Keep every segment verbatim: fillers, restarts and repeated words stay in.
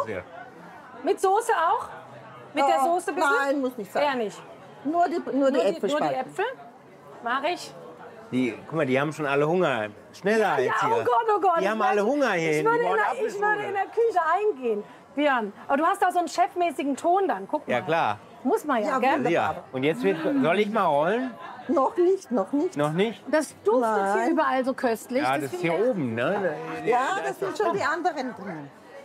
sehr. Mit Soße auch? Mit der Ja, Soße bitte? nein, muss nicht sein. Eher nicht. Nur die, nur die Nur die, Äpfel nur die spalten. Äpfel? Mach ich. Die, guck mal, die haben schon alle Hunger. Schneller als Ja, hier. oh Gott, oh Gott. Die Ich haben alle möchte- Hunger hier Ich hinten. würde, Die in wollen der, ich würde Apfelstrudel. in der Küche eingehen. Björn, aber du hast da so einen chefmäßigen Ton dann. Guck mal. Ja, klar. Muss man ja, Ja, gell? wunderbar. Ja. Und jetzt wird, soll ich mal rollen? Noch nicht, noch nicht. Noch nicht? Das duftet hier Nein. überall so köstlich. Ja, das ist finde hier ich- oben, ne? Ja, das sind schon die anderen drin.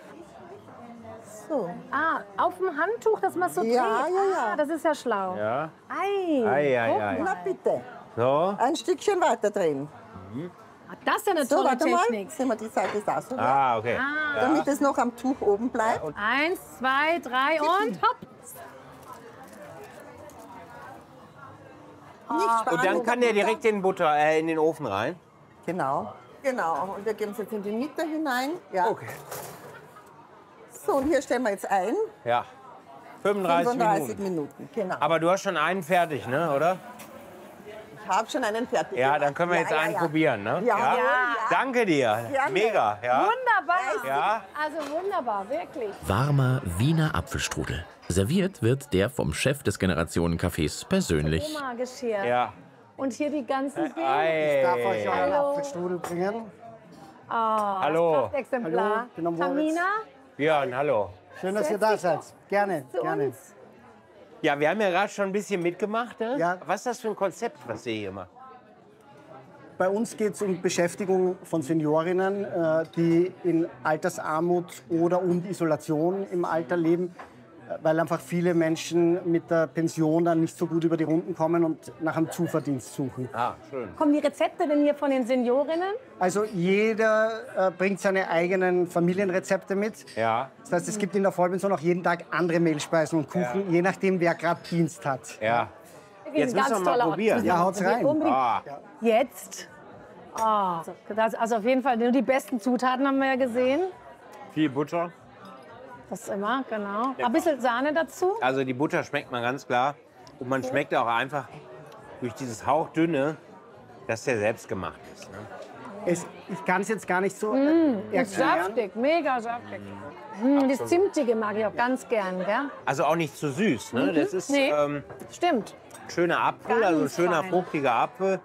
So. Ah, auf dem Handtuch, dass man so Ja, dreht. ja, ja. Ah, das ist ja schlau. Ja. Ei, Ei, ei, guck ei. mal. Na bitte, So. ein Stückchen weiter drehen. Ah, das ist ja eine So, tolle warte mal. Technik. Sehen wir die Seite da so. Ah, okay. Ah. Damit es noch am Tuch oben bleibt. Eins, zwei, drei und hopp. Nicht sparen Und dann mit kann der der direkt in den Butter, äh, in den Ofen rein. Genau. Genau. Und wir geben es jetzt in die Mitte hinein. Ja. Okay. So, und hier stellen wir jetzt ein. Ja. fünfunddreißig, fünfunddreißig Minuten. Minuten. Genau. Aber du hast schon einen fertig, ne, oder? Ich habe schon einen fertig. Ja, gemacht. dann können wir Ja, jetzt ja, einen ja. probieren, ne? Ja. Ja. Danke dir. Gerne. Mega, ja. Wunderbar. Ja. Also wunderbar, wirklich. Warmer Wiener Apfelstrudel. Serviert wird der vom Chef des Generationencafés persönlich. Oma Geschirr. Ja. Und hier die ganzen Dinge. Ei. Darf euch euren Hallo. Apfelstrudel bringen? Oh, Hallo. Das Exemplar. Hallo, ich bin am Moritz. Tamina, Björn, hallo. Schön, dass ihr Setz da dich seid. Gerne, zu gerne. uns. Ja, wir haben ja gerade schon ein bisschen mitgemacht. Ne? Ja. Was ist das für ein Konzept, was ihr hier macht? Bei uns geht es um Beschäftigung von Seniorinnen, äh, die in Altersarmut oder und Isolation im Alter leben, äh, weil einfach viele Menschen mit der Pension dann nicht so gut über die Runden kommen und nach einem Zuverdienst suchen. Ah, schön. Kommen die Rezepte denn hier von den Seniorinnen? Also jeder äh, bringt seine eigenen Familienrezepte mit. Ja, Das heißt, es gibt in der Vollpension auch jeden Tag andere Mehlspeisen und Kuchen, je nachdem, wer gerade Dienst hat. ja. Jetzt Ein müssen wir mal toller Ort. probieren. Ja, haut's rein. Unbedingt. Ah, Jetzt. Ah, das, also auf jeden Fall nur die besten Zutaten haben wir ja gesehen. viel Butter. Das ist immer, genau. Ein bisschen Sahne dazu. Also die Butter schmeckt man ganz klar. Und man schmeckt auch einfach durch dieses Hauchdünne, dass der selbst gemacht ist. Ne? Es, ich kann es jetzt gar nicht so äh, Ist erklären. saftig, mega saftig. Mm, das Zimtige mag ich auch ganz gern, gell? Also auch nicht zu süß. Ne? Das ist Nee. ähm, Stimmt. ein schöner Apfel, Ganz also ein schöner fein. fruchtiger Apfel.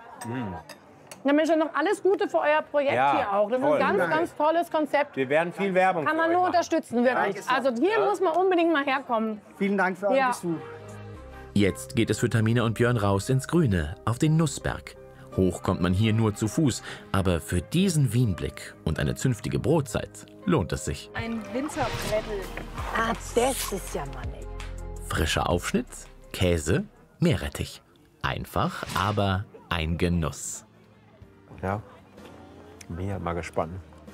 Na Mensch, noch alles Gute für euer Projekt Ja, hier auch. Das ist toll. ein ganz, Danke. ganz tolles Konzept. Wir werden viel Werbung Kann für man euch nur machen. unterstützen, wirklich. Also hier muss man unbedingt mal herkommen. Vielen Dank für euren Ja. Besuch. Jetzt geht es für Tamina und Björn raus ins Grüne, auf den Nussberg. Hoch kommt man hier nur zu Fuß, aber für diesen Wienblick und eine zünftige Brotzeit lohnt es sich. Ein Winterbrettel. Ah, das ist ja money. Frischer Aufschnitt, Käse, Meerrettich. Einfach, aber ein Genuss. Ja. Bin ja mal gespannt.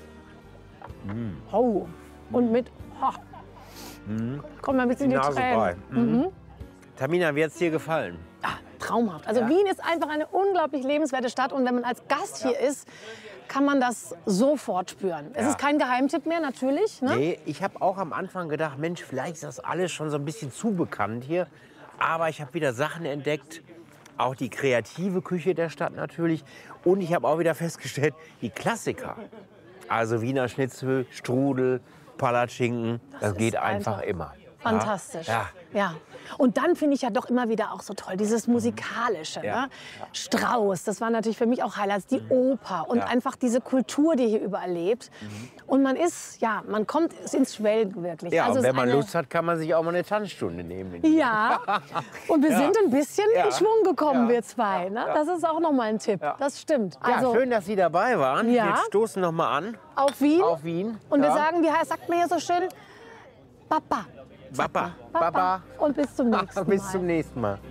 Oh. Und mit. Oh. Kommt mal ein bisschen Die die, Nase Tränen. frei. Mhm. Tamina, wie hat es dir gefallen? Ah, traumhaft. Also Wien ist einfach eine unglaublich lebenswerte Stadt. Und wenn man als Gast hier ist, kann man das sofort spüren. Es Ja. ist kein Geheimtipp mehr, natürlich. Ne? Nee, ich habe auch am Anfang gedacht, Mensch, vielleicht ist das alles schon so ein bisschen zu bekannt hier. Aber ich habe wieder Sachen entdeckt, auch die kreative Küche der Stadt natürlich. Und ich habe auch wieder festgestellt, die Klassiker. Also Wiener Schnitzel, Strudel, Palatschinken, das, ist geht einfach, einfach immer. Fantastisch. Ja. Ja. Und dann finde ich ja doch immer wieder auch so toll, dieses Musikalische. Ja. Ne? Strauss, das war natürlich für mich auch Highlights, die Oper und Ja. einfach diese Kultur, die hier überall lebt. Und man ist, ja, man kommt ins Schwelgen wirklich. Ja, Also und es wenn ist man eine, Lust hat, kann man sich auch mal eine Tanzstunde nehmen. Ja, und wir Ja. sind ein bisschen Ja. in Schwung gekommen, Ja. wir zwei. Ne? Das ist auch noch mal ein Tipp. Das stimmt. Ja, Also schön, dass Sie dabei waren. Ja. Wir stoßen noch mal an auf Wien. auf Wien. Und wir Ja. sagen, wie heißt, sagt man hier so schön, Papa. Baba. Papa. Baba. Und bis zum nächsten Mal. Bis zum nächsten Mal.